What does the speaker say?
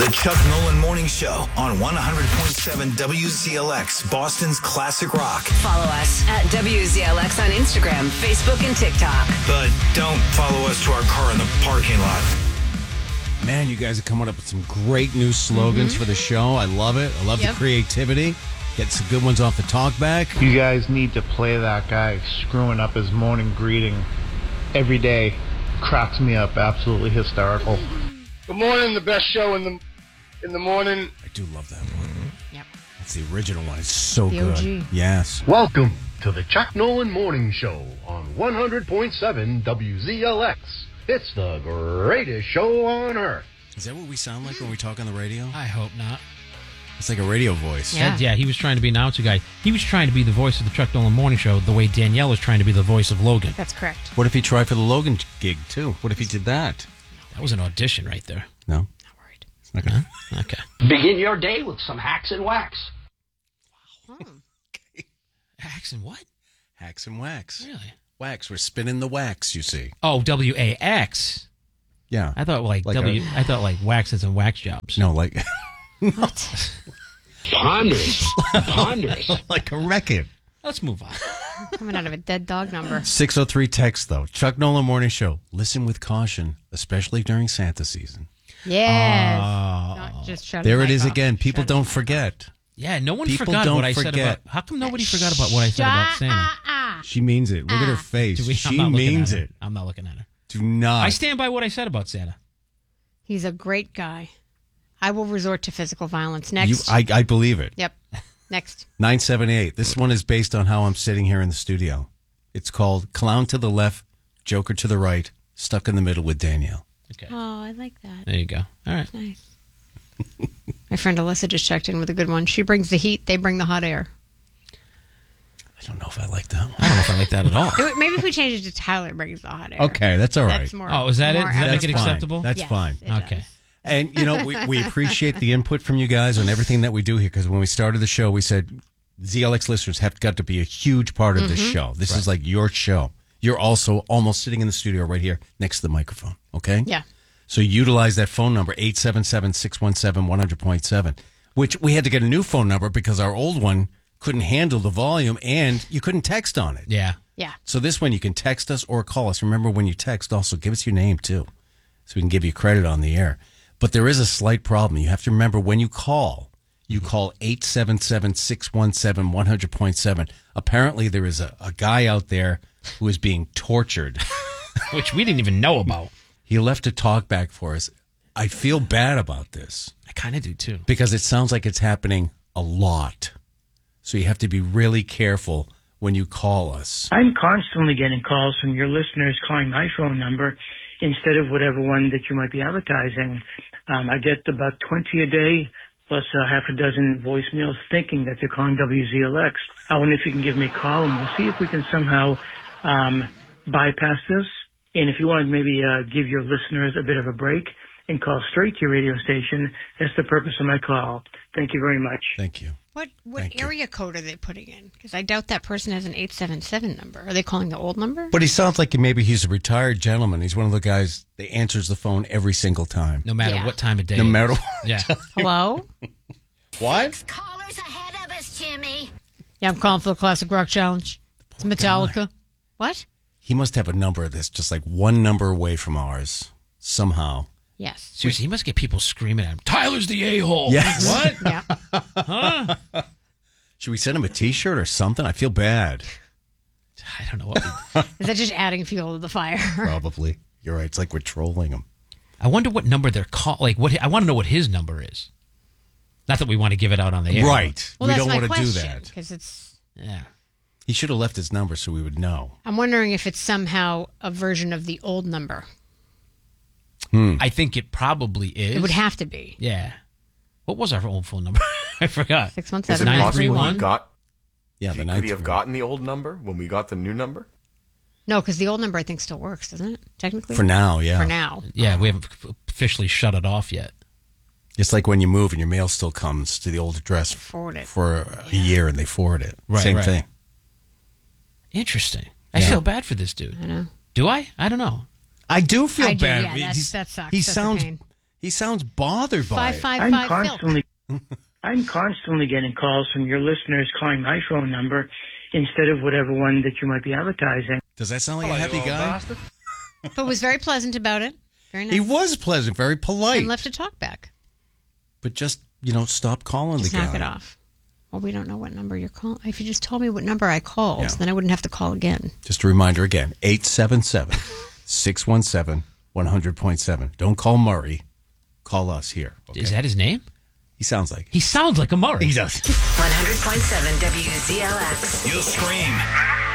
The Chuck Nolan Morning Show on 100.7 WZLX, Boston's classic rock. Follow us at WZLX on Instagram, Facebook, and TikTok. But don't follow us to our car in the parking lot. Man, you guys are coming up with some great new slogans for the show. I love it. I love the creativity. Get some good ones off the talkback. You guys need to play that guy screwing up his morning greeting every day. Cracks me up. Absolutely hysterical. Good morning, the best show in the morning. I do love that one. Yep. That's the original one. It's so The good. OG. Yes. Welcome to the Chuck Nolan Morning Show on 100.7 WZLX. It's the greatest show on earth. Is that what we sound like when we talk on the radio? I hope not. It's like a radio voice. Yeah, he was trying to be an announcer guy. He was trying to be the voice of the Chuck Nolan Morning Show the way Danielle was trying to be the voice of Logan. That's correct. What if he tried for the Logan gig, too? What if he did that? That was an audition right there. No? Not worried. It's not gonna... Okay. Begin your day with some hacks and wax. Hacks and what? Hacks and wax. Really? Wax. We're spinning the wax, you see. Oh, WAX. Yeah. I thought like I thought like waxes and wax jobs. No, like... What? Ponderous. like a record. Let's move on. Coming out of a dead dog number. 603 text, though. Chuck Nolan Morning Show. Listen with caution, especially during Santa season. Yes. Not just shut There the it mic is off. again. People Shut the don't mic off. forget. Yeah, no one People forgot don't what I said forget. about. How come nobody forgot about what I said about Santa? She means it. Look at her face. I'm She not looking means at her. it. I'm not looking at her. Do not. I stand by what I said about Santa. He's a great guy. I will resort to physical violence. Next. I believe it. Yep. Next. 978. This one is based on how I'm sitting here in the studio. It's called Clown to the Left, Joker to the Right, Stuck in the Middle with Danielle. Okay. Oh, I like that. There you go. All right. Nice. My friend Alyssa just checked in with a good one. She brings the heat, they bring the hot air. I don't know if I like that one. I don't know if I like that at all. Maybe if we change it to Tyler brings the hot air. Okay, that's all right. That's more, Oh, is that it? more Does that make That's it fine. acceptable? That's Yes, fine. it does. Okay. And, you know, we appreciate the input from you guys on everything that we do here, because when we started the show, we said ZLX listeners have got to be a huge part of this show. This is like your show. You're also almost sitting in the studio right here next to the microphone, okay? Yeah. So utilize that phone number, 877-617-100.7, which we had to get a new phone number because our old one couldn't handle the volume and you couldn't text on it. Yeah. Yeah. So this one, you can text us or call us. Remember, when you text, also give us your name, too, so we can give you credit on the air. But there is a slight problem. You have to remember, when you call 877-617-100.7. Apparently, there is a guy out there who is being tortured. Which we didn't even know about. He left a talk back for us. I feel bad about this I kind of do, too. because it sounds like it's happening a lot. So you have to be really careful when you call us. I'm constantly getting calls from your listeners calling my phone number instead of whatever one that you might be advertising. I get about 20 a day plus half a dozen voicemails thinking that they're calling WZLX. I wonder if you can give me a call and we'll see if we can somehow bypass this. And if you want to maybe give your listeners a bit of a break and call straight to your radio station, that's the purpose of my call. Thank you very much. Thank you. What Thank you. area code are they putting in? Because I doubt that person has an 877 number. Are they calling the old number? But he sounds like maybe he's a retired gentleman. He's one of the guys that answers the phone every single time. No matter Yeah. what time of day. No matter Yeah. Hello? what. Callers ahead of us, Jimmy. Yeah, I'm calling for the Classic Rock Challenge. It's Metallica. What? He must have a number that's just like one number away from ours somehow. Yes. Seriously, he must get people screaming at him. Tyler's the a-hole. Yes. What? Yeah. Huh? Should we send him a T-shirt or something? I feel bad. I don't know what. Is that just adding fuel to the fire? Probably. You're right. It's like we're trolling him. I wonder what number they're call. Like what? I want to know what his number is. Not that we want to give it out on the air. Right. Well, we that's don't my want to do question, that. because it's. Yeah. He should have left his number so we would know. I'm wondering if it's somehow a version of the old number. I think it probably is. It would have to be. Yeah. What was our old phone number? I forgot. 617. Is it possible 931? he got? Yeah, the Could he have 931. gotten the old number when we got the new number? No, because the old number I think still works, doesn't it? Technically. For now, yeah. For now. Yeah, we haven't officially shut it off yet. It's like when you move and your mail still comes to the old address Forward it. for a year and they forward it. Right, Same right. thing. Interesting. I Yeah. feel bad for this dude. I know. Do I? I don't know. I do feel I do, bad. yeah, He that sucks. He That's a sounds pain. He sounds bothered by it. 555 I'm constantly getting calls from your listeners calling my phone number instead of whatever one that you might be advertising. Does that sound like a happy guy? But was very pleasant about it. Very nice. He was pleasant, very polite. And left a talk back. But just, stop calling Just the guy. knock it off. Well, we don't know what number you're calling. If you just told me what number I called, then I wouldn't have to call again. Just a reminder again, 877-617-100.7. Don't call Murray. Call us here. Okay? Is that his name? He sounds like. He sounds like a Murray. He does. 100.7 WZLX. You'll scream.